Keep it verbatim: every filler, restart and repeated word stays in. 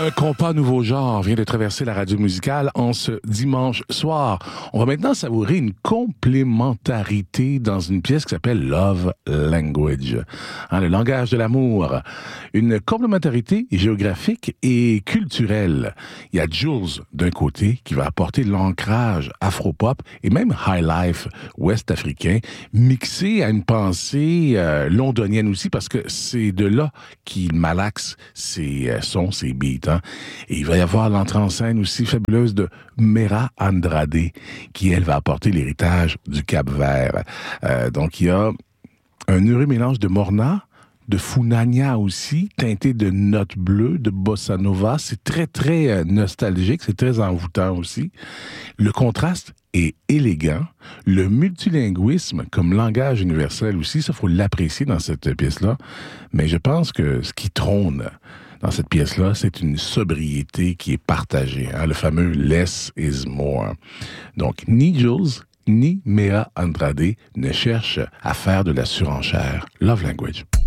Un compas nouveau genre vient de traverser la radio musicale en ce dimanche soir. On va maintenant savourer une complémentarité dans une pièce qui s'appelle Love Language, hein, le langage de l'amour. Une complémentarité géographique et culturelle. Il y a Jules d'un côté qui va apporter l'ancrage afro-pop et même high life ouest-africain mixé à une pensée euh, londonienne aussi parce que c'est de là qu'il malaxe ses euh, sons, ses beats. Hein. Et il va y avoir l'entrée en scène aussi fabuleuse de Mera Andrade, qui, elle, va apporter l'héritage du Cap-Vert. Euh, donc, il y a un heureux mélange de Morna, de Funania aussi, teinté de notes bleues, de bossa nova. C'est très, très euh, nostalgique, c'est très envoûtant aussi. Le contraste est élégant. Le multilinguisme comme langage universel aussi, ça, faut l'apprécier dans cette pièce-là. Mais je pense que ce qui trône dans cette pièce-là, c'est une sobriété qui est partagée, hein, le fameux « less is more ». Donc, ni Jules, ni Mera Andrade ne cherchent à faire de la surenchère. Love Language.